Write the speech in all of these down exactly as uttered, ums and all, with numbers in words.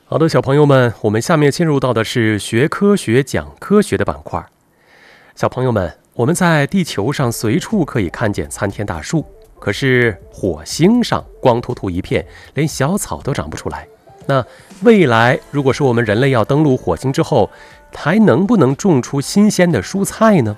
好的，小朋友们，我们下面进入到的是学科学讲科学的板块。小朋友们，我们在地球上随处可以看见参天大树，可是火星上光秃秃一片，连小草都长不出来。那未来如果是我们人类要登陆火星之后，还能不能种出新鲜的蔬菜呢？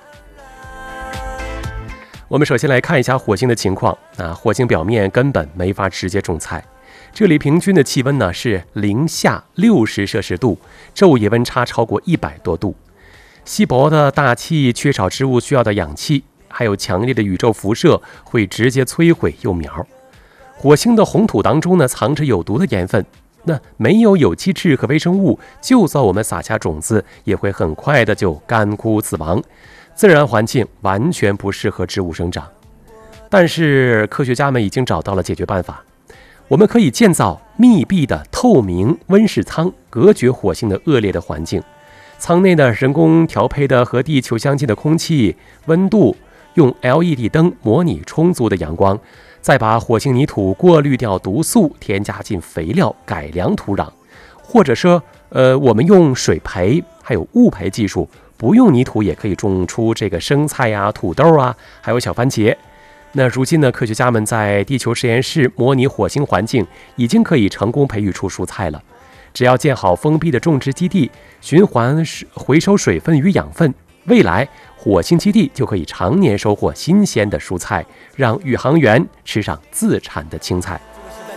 我们首先来看一下火星的情况。啊，火星表面根本没法直接种菜，这里平均的气温呢是零下六十摄氏度，昼夜温差超过一百多度。稀薄的大气缺少植物需要的氧气，还有强烈的宇宙辐射会直接摧毁幼苗。火星的红土当中呢藏着有毒的盐分，那没有有机质和微生物，就算我们撒下种子，也会很快的就干枯死亡。自然环境完全不适合植物生长。但是科学家们已经找到了解决办法，我们可以建造密闭的透明温室舱，隔绝火星的恶劣的环境。舱内的人工调配的和地球相近的空气、温度，用 L E D 灯模拟充足的阳光，再把火星泥土过滤掉毒素，添加进肥料，改良土壤，或者说，呃，我们用水培还有雾培技术，不用泥土也可以种出这个生菜呀、土豆啊，还有小番茄。那如今呢，科学家们在地球实验室模拟火星环境，已经可以成功培育出蔬菜了。只要建好封闭的种植基地，循环回收水分与养分，未来火星基地就可以常年收获新鲜的蔬菜，让宇航员吃上自产的青菜。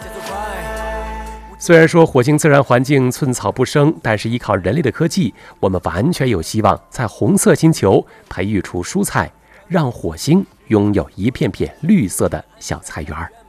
虽然说火星自然环境寸草不生，但是依靠人类的科技，我们完全有希望在红色星球培育出蔬菜，让火星拥有一片片绿色的小菜园。